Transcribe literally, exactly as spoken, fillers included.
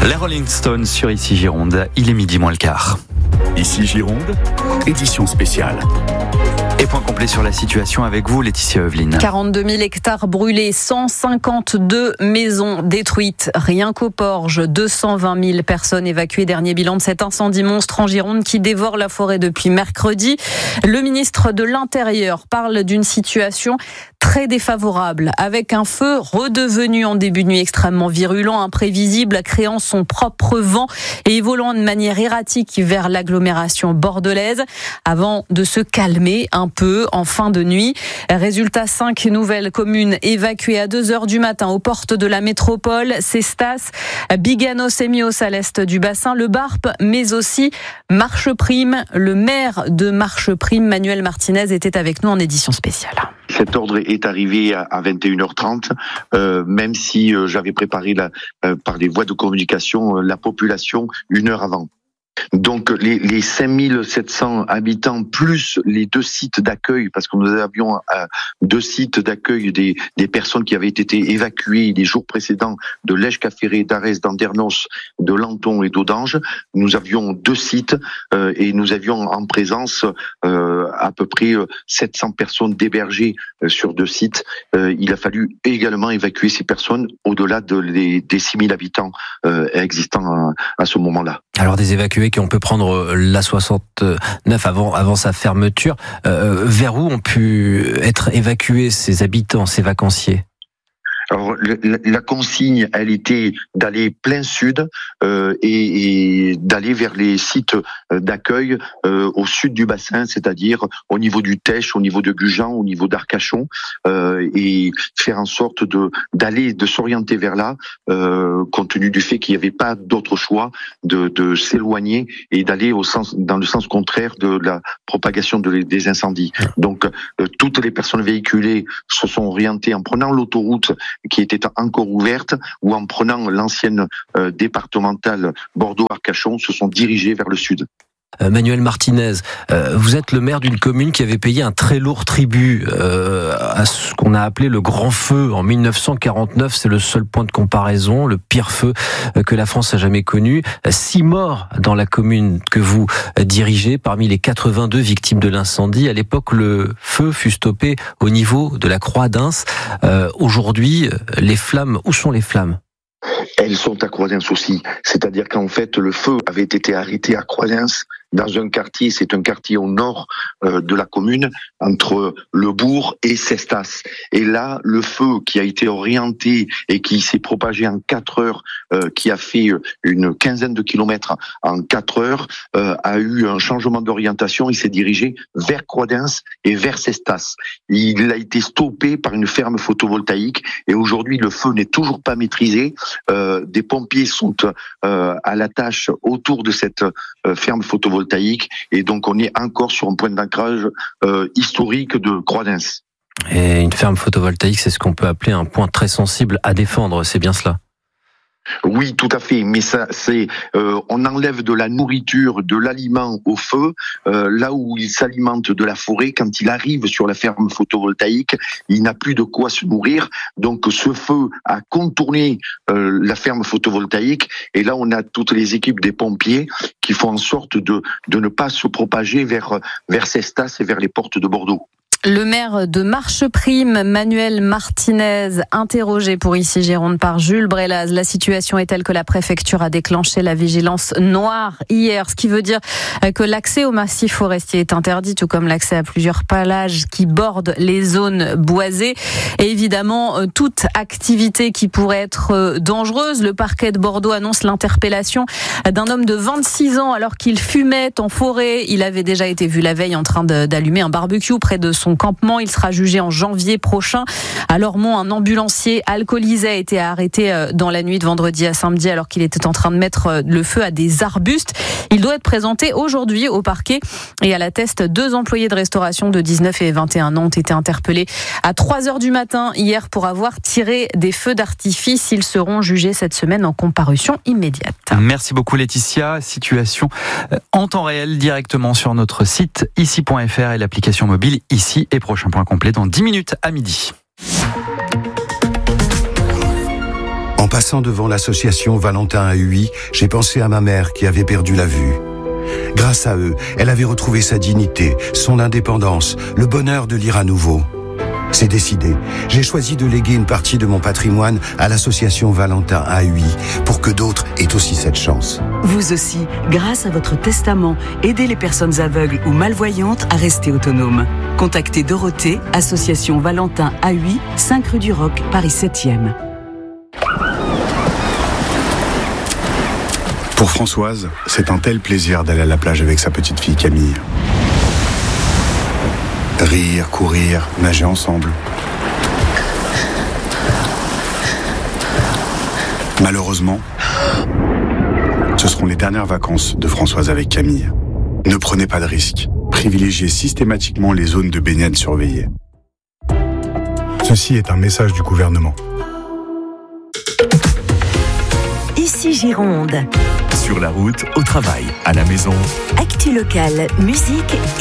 Les Rolling Stones sur Ici Gironde, il est midi moins le quart. Ici Gironde, édition spéciale. Et point complet sur la situation avec vous, Laetitia Eveline. quarante-deux mille hectares brûlés, cent cinquante-deux maisons détruites. Rien qu'au Porge, deux cent vingt mille personnes évacuées. Dernier bilan de cet incendie monstre en Gironde qui dévore la forêt depuis mercredi. Le ministre de l'Intérieur parle d'une situation très défavorable, avec un feu redevenu en début de nuit extrêmement virulent, imprévisible, créant son propre vent et évoluant de manière erratique vers l'agglomération bordelaise, avant de se calmer un peu en fin de nuit. Résultat, cinq nouvelles communes évacuées à deux heures du matin aux portes de la métropole: Cestas, Biganos et Mios à l'est du bassin, le Barp, mais aussi Marcheprime. Le maire de Marcheprime, Manuel Martinez, était avec nous en édition spéciale. Cet ordre est arrivé à vingt et une heures trente, euh, même si euh, j'avais préparé la, euh, par les voies de communication euh, la population une heure avant. Donc les, les cinq mille sept cents habitants plus les deux sites d'accueil, parce que nous avions euh, deux sites d'accueil des, des personnes qui avaient été évacuées les jours précédents de Lège-Caféré, d'Arès, d'Andernos, de Lanton et d'Audange. Nous avions deux sites euh, et nous avions en présence euh, à peu près sept cents personnes d'hébergées euh, sur deux sites. Euh, il a fallu également évacuer ces personnes au-delà de les, des six mille habitants euh, existants à, à ce moment-là. Alors des évacués qui ont pu prendre l'A soixante-neuf avant, avant sa fermeture. Euh, vers où ont pu être évacués ces habitants, ces vacanciers ? Alors la consigne, elle était d'aller plein sud euh, et, et d'aller vers les sites d'accueil euh, au sud du bassin, c'est-à-dire au niveau du Tech, au niveau de Gujan, au niveau d'Arcachon, euh, et faire en sorte de d'aller, de s'orienter vers là, euh, compte tenu du fait qu'il n'y avait pas d'autre choix de, de s'éloigner et d'aller au sens, dans le sens contraire de la propagation de, des incendies. Donc euh, toutes les personnes véhiculées se sont orientées en prenant l'autoroute qui était encore ouverte, ou en prenant l'ancienne euh, départementale Bordeaux-Arcachon, se sont dirigés vers le sud. Euh, Manuel Martinez, euh, vous êtes le maire d'une commune qui avait payé un très lourd tribut euh, à ce qu'on a appelé le grand feu en mille neuf cent quarante-neuf. C'est le seul point de comparaison, le pire feu que la France a jamais connu. Six morts dans la commune que vous dirigez parmi les quatre-vingt-deux victimes de l'incendie. À l'époque, le feu fut stoppé au niveau de la Croix d'Ins. Euh, aujourd'hui, les flammes, où sont les flammes ? Elles sont à Croisens aussi. C'est-à-dire qu'en fait, le feu avait été arrêté à Croisens, dans un quartier, c'est un quartier au nord euh, de la commune, entre le bourg et Cestas. Et là, le feu qui a été orienté et qui s'est propagé en quatre heures, euh, qui a fait une quinzaine de kilomètres en quatre heures, euh, a eu un changement d'orientation. Il s'est dirigé vers Croisens et vers Cestas. Il a été stoppé par une ferme photovoltaïque et aujourd'hui, le feu n'est toujours pas maîtrisé. Euh, des pompiers sont euh, à la tâche autour de cette euh, ferme photovoltaïque. Et donc on est encore sur un point d'ancrage euh, historique de Croisens. Et une ferme photovoltaïque, c'est ce qu'on peut appeler un point très sensible à défendre, c'est bien cela ? Oui, tout à fait, mais ça, c'est, euh, on enlève de la nourriture, de l'aliment au feu, euh, là où il s'alimente de la forêt. Quand il arrive sur la ferme photovoltaïque, il n'a plus de quoi se nourrir. Donc, ce feu a contourné euh, la ferme photovoltaïque, et là, on a toutes les équipes des pompiers qui font en sorte de de ne pas se propager vers vers Cestas et vers les portes de Bordeaux. Le maire de Marcheprime, Manuel Martinez, interrogé pour Ici Gironde par Jules Brelaz. La situation est telle que la préfecture a déclenché la vigilance noire hier, ce qui veut dire que l'accès au massif forestier est interdit, tout comme l'accès à plusieurs palages qui bordent les zones boisées. Et évidemment, toute activité qui pourrait être dangereuse. Le parquet de Bordeaux annonce l'interpellation d'un homme de vingt-six ans alors qu'il fumait en forêt. Il avait déjà été vu la veille en train d'allumer un barbecue près de son campement. Il sera jugé en janvier prochain. À Lormont, un ambulancier alcoolisé a été arrêté dans la nuit de vendredi à samedi alors qu'il était en train de mettre le feu à des arbustes. Il doit être présenté aujourd'hui au parquet et à la teste. Deux employés de restauration de dix-neuf et vingt et un ans ont été interpellés à trois heures du matin hier pour avoir tiré des feux d'artifice. Ils seront jugés cette semaine en comparution immédiate. Merci beaucoup Laetitia. Situation en temps réel directement sur notre site ici point f r et l'application mobile Ici. Et prochain point complet dans dix minutes à midi. En passant devant l'association Valentin A U I, j'ai pensé à ma mère qui avait perdu la vue. Grâce à eux, elle avait retrouvé sa dignité, son indépendance, le bonheur de lire à nouveau. C'est décidé. J'ai choisi de léguer une partie de mon patrimoine à l'association Valentin A U I pour que d'autres aient aussi cette chance. Vous aussi, grâce à votre testament, aidez les personnes aveugles ou malvoyantes à rester autonomes. Contactez Dorothée, association Valentin A U I, cinq rue du Roc, Paris septième. Pour Françoise, c'est un tel plaisir d'aller à la plage avec sa petite fille Camille. Rire, courir, nager ensemble. Malheureusement, ce seront les dernières vacances de Françoise avec Camille. Ne prenez pas de risques. Privilégiez systématiquement les zones de baignade surveillées. Ceci est un message du gouvernement. Ici Gironde. Sur la route, au travail, à la maison. Actu locale, musique et